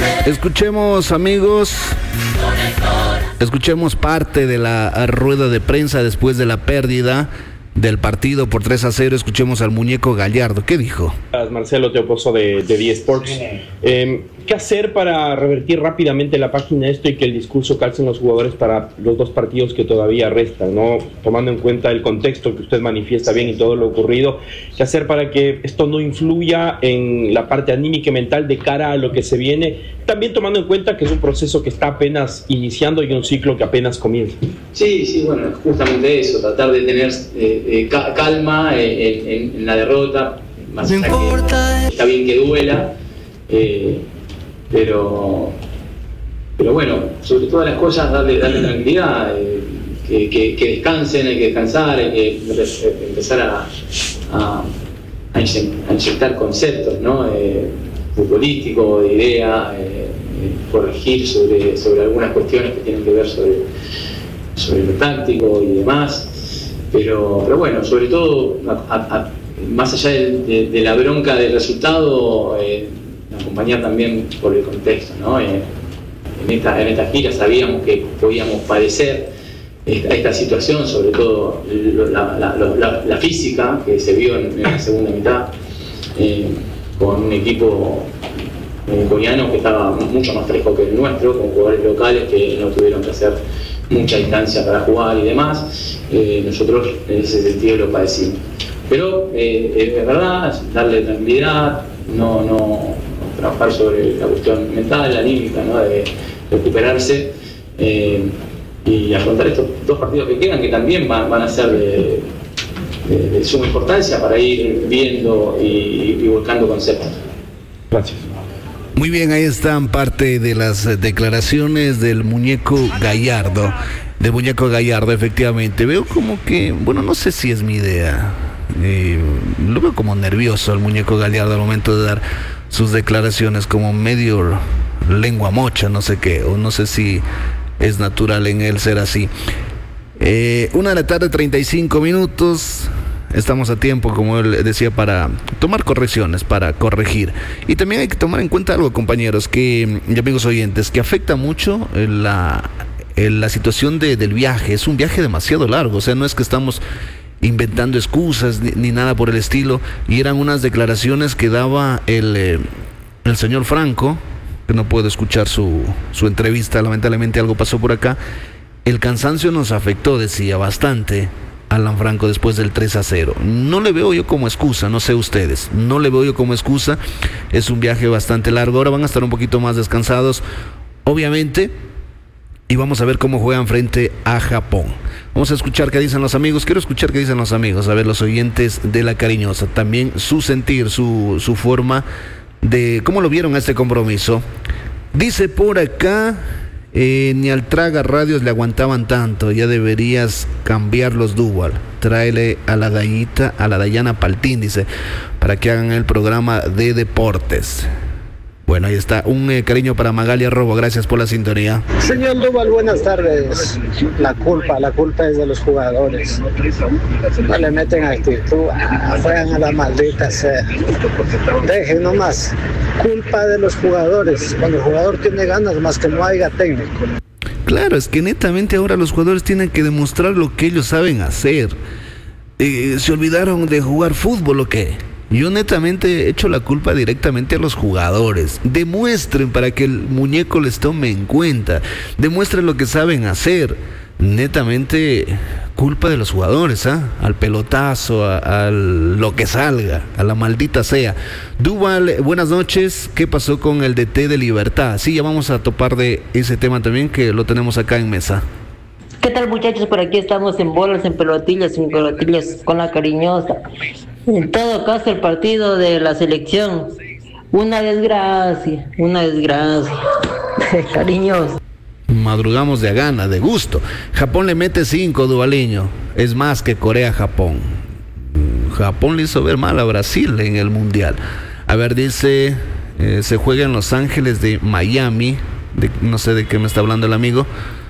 Escuchemos, amigos, escuchemos parte de la rueda de prensa después de la pérdida del partido por 3-0. Escuchemos al muñeco Gallardo. ¿Qué dijo? Marcelo Teopozo de D Sports. ¿Qué hacer para revertir rápidamente la página esto y que el discurso calce en los jugadores para los dos partidos que todavía restan, ¿no? Tomando en cuenta el contexto que usted manifiesta bien y todo lo ocurrido, ¿qué hacer para que esto no influya en la parte anímica y mental de cara a lo que se viene? También tomando en cuenta que es un proceso que está apenas iniciando y un ciclo que apenas comienza. Sí, bueno, justamente eso, tratar de tener calma en la derrota, más allá que está bien que duela, pero bueno, sobre todas las cosas darle tranquilidad, que descansen, hay que descansar, hay que empezar a inyectar conceptos, ¿no? Futbolísticos, de idea, corregir sobre algunas cuestiones que tienen que ver sobre lo táctico y demás, pero bueno, sobre todo más allá de la bronca del resultado, acompañar también por el contexto, ¿no? En esta gira sabíamos que podíamos padecer esta situación, sobre todo la física que se vio en la segunda mitad, con un equipo coreano que estaba mucho más fresco que el nuestro, con jugadores locales que no tuvieron que hacer mucha distancia para jugar y demás. Nosotros en ese sentido lo padecimos. Pero es verdad, darle tranquilidad, no trabajar sobre la cuestión mental, la anímica, ¿no? De recuperarse y afrontar estos dos partidos que quedan, que también van a ser de suma importancia para ir viendo y volcando conceptos. Gracias. Muy bien, ahí están parte de las declaraciones del muñeco Gallardo. Del muñeco Gallardo, efectivamente. Veo como que, bueno, no sé si es mi idea. Lo veo como nervioso al muñeco Gallardo al momento de dar sus declaraciones, como medio lengua mocha, no sé qué, o no sé si es natural en él ser así. 1:35 p.m. Estamos a tiempo, como él decía, para tomar correcciones, para corregir. Y también hay que tomar en cuenta algo, compañeros, y amigos oyentes, que afecta mucho la situación del viaje. Es un viaje demasiado largo, o sea, no es que estamos inventando excusas ni nada por el estilo. Y eran unas declaraciones que daba el señor Franco, que no puedo escuchar su entrevista, lamentablemente algo pasó por acá. El cansancio nos afectó, decía, bastante Alan Franco después del 3-0. No le veo yo como excusa, no sé ustedes, no le veo yo como excusa. Es un viaje bastante largo, ahora van a estar un poquito más descansados, obviamente, y vamos a ver cómo juegan frente a Japón. Vamos a escuchar qué dicen los amigos, quiero escuchar qué dicen los amigos, a ver, los oyentes de La Cariñosa, también su sentir, su forma de cómo lo vieron a este compromiso. Dice por acá, ni al Traga Radios le aguantaban tanto, ya deberías cambiar los dual, tráele a la Dayana Paltín, dice, para que hagan el programa de deportes. Bueno, ahí está, un cariño para Magalia Robo, gracias por la sintonía. Señor Duval, buenas tardes. La culpa es de los jugadores. No le meten actitud, juegan a la maldita sea. Dejen nomás. Culpa de los jugadores. Cuando el jugador tiene ganas, más que no haya técnico. Claro, es que netamente ahora los jugadores tienen que demostrar lo que ellos saben hacer. ¿Se olvidaron de jugar fútbol o qué? Yo netamente echo la culpa directamente a los jugadores. Demuestren para que el muñeco les tome en cuenta. Demuestren lo que saben hacer. Netamente culpa de los jugadores, al pelotazo, a lo que salga, a la maldita sea. Duval, buenas noches. ¿Qué pasó con el DT de Libertad? Sí, ya vamos a topar de ese tema también, que lo tenemos acá en mesa. ¿Qué tal, muchachos? Por aquí estamos en bolas, en pelotillas con La Cariñosa. En todo caso, el partido de la selección, una desgracia, cariñoso. Madrugamos de gana, de gusto. Japón le mete 5, Duvaleño. Es más que Corea-Japón. Japón le hizo ver mal a Brasil en el Mundial. A ver, dice, se juega en Los Ángeles de Miami. No sé de qué me está hablando el amigo.